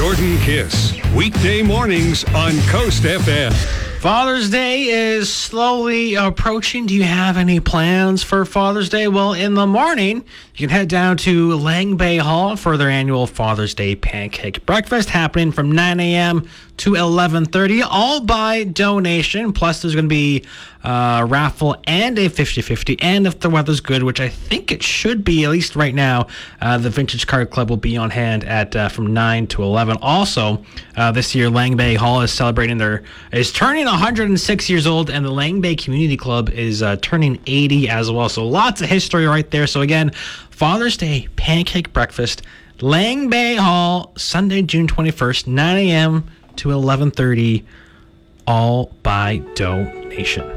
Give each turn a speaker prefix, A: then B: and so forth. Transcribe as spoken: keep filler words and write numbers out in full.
A: Jordan Kiss. Weekday mornings on Coast F M.
B: Father's Day is slowly approaching. Do you have any plans for Father's Day? Well, in the morning, you can head down to Lang Bay Hall for their annual Father's Day pancake breakfast happening from nine a.m. to eleven thirty, all by donation. Plus, there's going to be a raffle and a fifty-fifty. And if the weather's good, which I think it should be, at least right now, uh, the Vintage Card Club will be on hand at uh, from nine to eleven. Also, uh, this year, Lang Bay Hall is celebrating their, is turning one hundred six years old, and the Lang Bay Community Club is uh, turning eighty as well. So lots of history right there. So again, Father's Day pancake breakfast, Lang Bay Hall, Sunday, June twenty-first, nine a.m. to eleven thirty, all by donation.